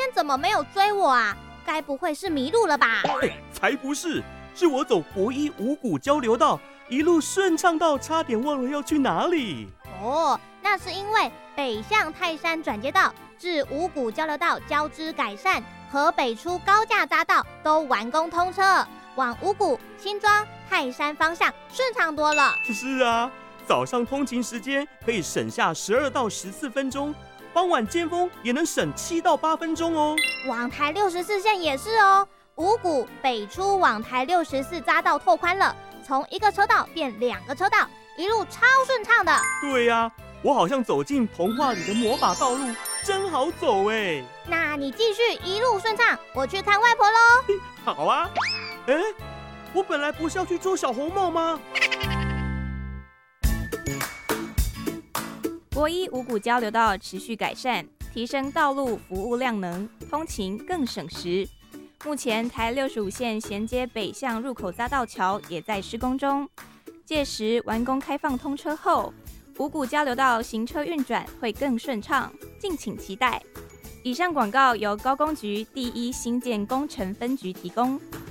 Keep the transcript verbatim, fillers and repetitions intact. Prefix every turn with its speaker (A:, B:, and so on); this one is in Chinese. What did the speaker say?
A: 怎么没有追我啊？该不会是迷路了吧？
B: 才不是，是我走国一五股交流道，一路顺畅到差点忘了要去哪里。
A: 哦，那是因为北向泰山转接道至五股交流道交织改善和北出高架匝道都完工通车，往五股、新庄、泰山方向顺畅多了。
B: 是啊，早上通勤时间可以省下十二到十四分钟，傍晚尖峰也能省七到八分钟哦。
A: 往台六十四线也是哦，五股北出往台六十四匝道拓宽了，从一个车道变两个车道，一路超顺畅的。
B: 对呀、啊，我好像走进童话里的魔法道路，真好走哎。
A: 那你继续一路顺畅，我去看外婆喽。
B: 好啊。哎，我本来不是要去捉小红帽吗？
C: 国一五股交流道持续改善，提升道路服务量能，通勤更省时。目前台六十五线衔接北向入口匝道桥也在施工中，届时完工开放通车后，五股交流道行车运转会更顺畅，敬请期待。以上广告由高工局第一新建工程分局提供。